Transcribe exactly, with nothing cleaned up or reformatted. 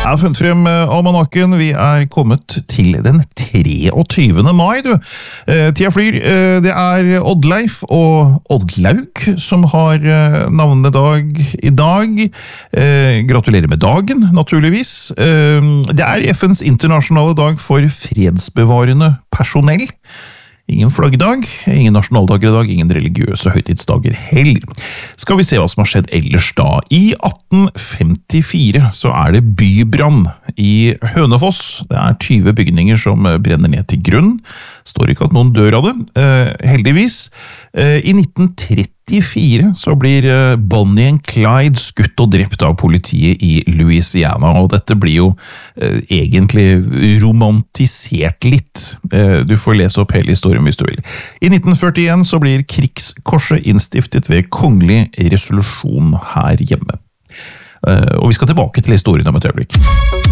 Jeg har funnet frem almanakken. Vi er kommet til den treogtyvende mai, du. Eh, tida flyr. Eh, det er Oddleif og Oddlaug som har eh, navnedag i dag. Eh, gratulerer med dagen, naturligvis. Eh, det er F N's internasjonale dag for fredsbevarende personell. Ingen flaggdag, ingen nasjonaldager i dag, ingen religiøse høytidsdager heller. Skal vi se hva som har skjedd ellers da. I atten femtifire så er det bybrann i Hønefoss. Det er tyve bygninger som brenner ned til grunn. Står ikke at noen dør av det, eh, heldigvis. Eh, I nitten trettifire så blir Bonnie and Clyde skutt og drept av politiet i Louisiana, og dette blir jo eh, egentlig romantisert litt. Eh, du får lese opp hele historien hvis du vil. I nitten førtien så blir krigskorset innstiftet ved kongelig resolusjon her hjemme. Eh, og vi skal tilbake til historien om et øyeblikk.